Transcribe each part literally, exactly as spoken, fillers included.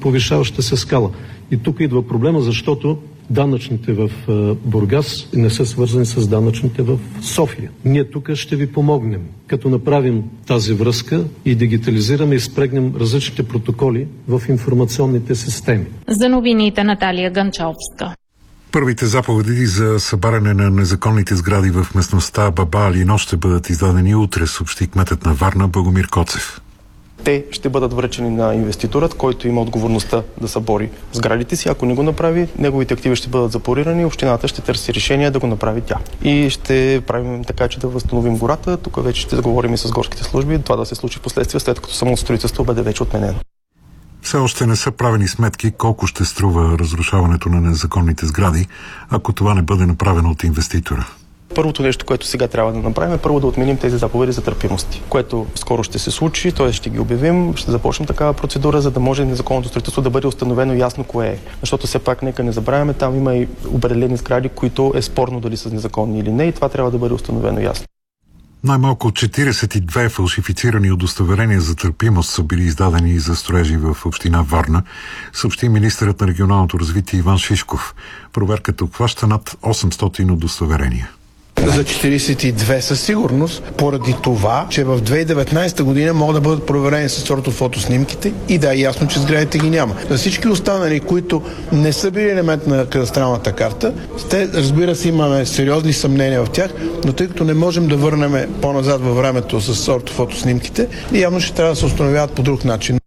повишаваща се скала. И тук идва проблема, защото данъчните в Бургас не са свързани с данъчните в София. Ние тук ще ви помогнем, като направим тази връзка и дигитализираме и спрегнем различните протоколи в информационните системи. За новините Наталия Ганчовска. Първите заповеди за събаряне на незаконните сгради в местността Баба Алино ще бъдат издадени утре, съобщи кметът на Варна Благомир Коцев. Те ще бъдат връчени на инвеститорът, който има отговорността да събори сградите си. Ако не го направи, неговите активи ще бъдат запорирани, общината ще търси решение да го направи тя. И ще правим така, че да възстановим гората. Тук вече ще заговорим и с горските служби, това да се случи в последствие, след като самото строителство бъде вече отменено. Все още не са правени сметки колко ще струва разрушаването на незаконните сгради, ако това не бъде направено от инвеститора. Първото нещо, което сега трябва да направим, е първо да отменим тези заповеди за търпимости, което скоро ще се случи, т.е. ще ги обявим, ще започнем такава процедура, за да може незаконното строителство да бъде установено ясно кое е. Защото все пак нека не забравяме, там има и определени сгради, които е спорно дали са незаконни или не, и това трябва да бъде установено ясно. Най-малко четиридесет и две фалшифицирани удостоверения за търпимост са били издадени за строежи в община Варна, съобщи министърът на регионалното развитие Иван Шишков. Проверката обхваща над осемстотин удостоверения. За четиридесет и две със сигурност, поради това, че в две хиляди и деветнадесета година могат да бъдат проверени с ортофотоснимките и да е ясно, че сградите ги няма. За всички останали, които не са били елемент на кадастралната карта, те, разбира се, имаме сериозни съмнения в тях, но тъй като не можем да върнем по-назад във времето с ортофотоснимките, явно ще трябва да се установяват по друг начин.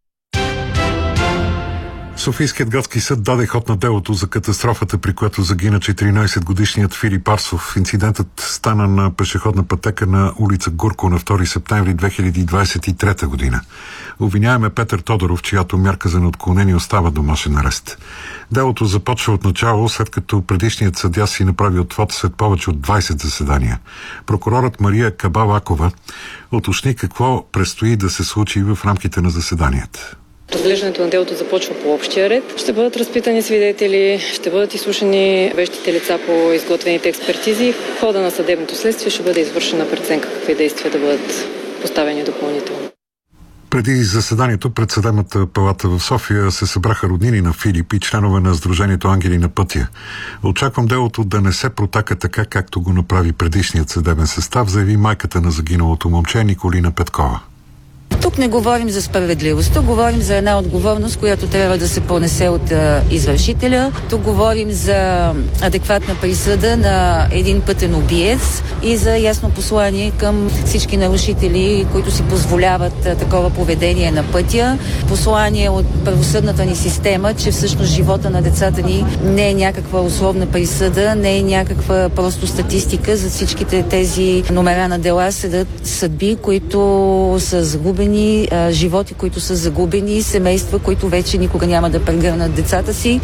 Софийският градски съд даде ход на делото за катастрофата, при която загина четиринадесетгодишният Филип Арсов. Инцидентът стана на пешеходна пътека на улица Гурко на втори септември две хиляди двадесет и трета година. Обвиняем е Петър Тодоров, чиято мярка за неотклонение остава домашен арест. Делото започва от начало, след като предишният съдия си направи отвод след повече от двадесет заседания. Прокурорът Мария Кабалакова уточни какво предстои да се случи в рамките на заседанията. Разглеждането на делото започва по общия ред. Ще бъдат разпитани свидетели, ще бъдат изслушани вещите лица по изготвените експертизи. В хода на съдебното следствие ще бъде извършена преценка какви действия да бъдат поставени допълнително. Преди заседанието пред Съдебната палата в София се събраха роднини на Филип и членове на Сдружението Ангели на пътя. Очаквам делото да не се протака така, както го направи предишният съдебен състав, заяви майката на загиналото момче Николина Петкова. Тук не говорим за справедливост, тук говорим за една отговорност, която трябва да се понесе от а, извършителя. Тук говорим за адекватна присъда на един пътен убиец и за ясно послание към всички нарушители, които си позволяват а, такова поведение на пътя. Послание от правосъдната ни система, че всъщност живота на децата ни не е някаква условна присъда, не е някаква просто статистика. За всичките тези номера на дела седат съдби, които са загубени, животи, които са загубени, семейства, които вече никога няма да прегърнат децата си.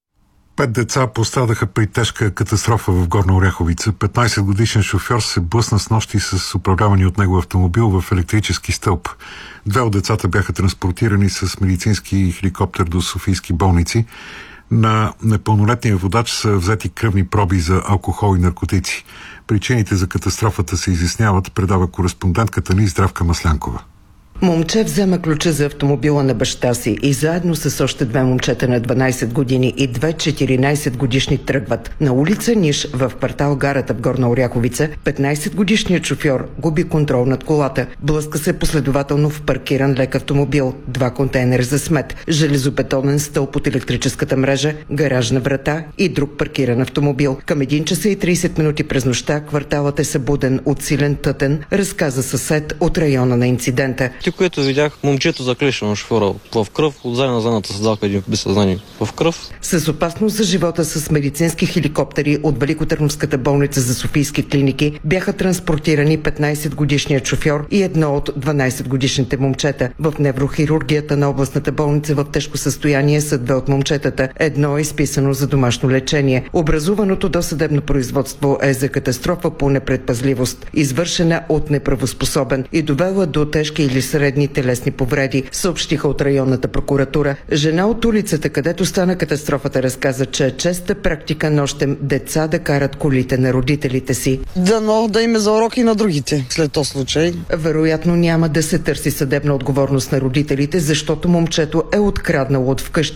Пет деца пострадаха при тежка катастрофа в Горна Оряховица. петнадесетгодишен шофьор се блъсна с нощи с управлявани от него автомобил в електрически стълб. Две от децата бяха транспортирани с медицински хеликоптер до софийски болници. На непълнолетния водач са взети кръвни проби за алкохол и наркотици. Причините за катастрофата се изясняват, предава кореспондентката ни Здравка Маслянкова. Момче взема ключа за автомобила на баща си и заедно с още две момчета на дванадесет години и две четиринадесет годишни тръгват. На улица Ниш в квартал Гарата в Горна Оряховица петнадесетгодишният шофьор губи контрол над колата. Блъска се последователно в паркиран лек автомобил, два контейнера за смет, железобетонен стълб от електрическата мрежа, гаражна врата и друг паркиран автомобил. Към един часа и тридесет минути през нощта кварталът е събуден от силен тътен, разказа съсед от района на инцидента. Което видях момчето заклешено шофьора в кръв, отзади на задната седалка един без съзнание в кръв. С опасност за живота с медицински хеликоптери от Великотърновската болница за софийски клиники бяха транспортирани петнадесетгодишният шофьор и едно от дванадесетгодишните момчета. В неврохирургията на областната болница в тежко състояние са две от момчетата. Едно е изписано за домашно лечение. Образуваното досъдебно производство е за катастрофа по непредпазливост, извършена от неправоспособен и довела до тежки или средни телесни повреди, съобщиха от районната прокуратура. Жена от улицата, където стана катастрофата, разказа, че е честа практика нощем деца да карат колите на родителите си. Дано да им е за уроки на другите след този случай. Вероятно няма да се търси съдебна отговорност на родителите, защото момчето е откраднало от вкъщи